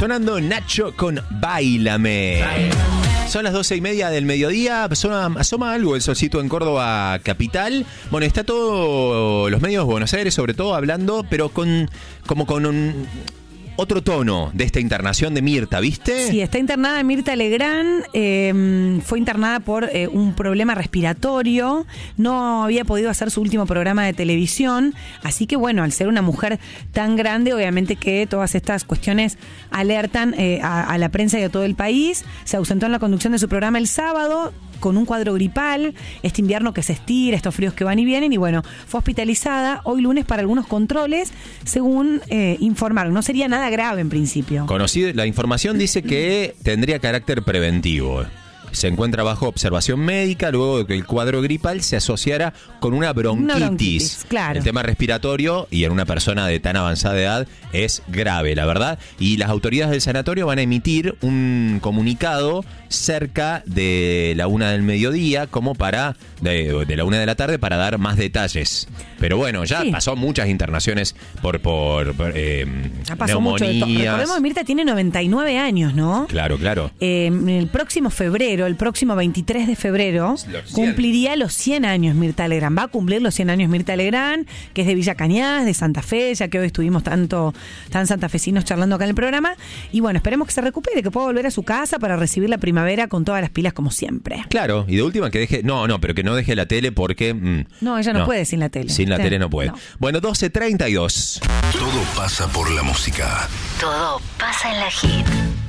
Sonando Nacho con Báilame. Son las 12:30 del mediodía. Asoma algo el solcito en Córdoba capital. Bueno, está todo los medios de Buenos Aires, sobre todo, hablando, pero con otro tono de esta internación de Mirta, ¿viste? Sí, está internada Mirta Legrand. Fue internada por un problema respiratorio. No había podido hacer su último programa de televisión. Así que, bueno, al ser una mujer tan grande, obviamente que todas estas cuestiones alertan a la prensa y a todo el país. Se ausentó en la conducción de su programa el sábado con un cuadro gripal, este invierno que se estira, estos fríos que van y vienen, y bueno, fue hospitalizada hoy lunes para algunos controles, según informaron. No sería nada grave en principio. La información dice que tendría carácter preventivo. Se encuentra bajo observación médica luego de que el cuadro gripal se asociara con una bronquitis. Claro. El tema respiratorio y en una persona de tan avanzada edad es grave, la verdad. Y las autoridades del sanatorio van a emitir un comunicado cerca de la 1 del mediodía, como de la 1 de la tarde, para dar más detalles. Pero bueno, ya pasó muchas internaciones por ya pasó mucho de todo. Recordemos que Mirta tiene 99 años, ¿no? Claro, claro. El próximo febrero, el próximo 23 de febrero, cumpliría los 100 años Mirta Legrand. Va a cumplir los 100 años Mirta Legrand, que es de Villa Cañas, de Santa Fe, ya que hoy estuvimos tan santafesinos charlando acá en el programa. Y bueno, esperemos que se recupere, que pueda volver a su casa para recibir la primavera con todas las pilas como siempre. Claro, y de última que deje... pero que no deje la tele porque... no, ella no puede sin la tele. Sin la tele no puede. No. Bueno, 12:32. Todo pasa por la música. Todo pasa en la Hit.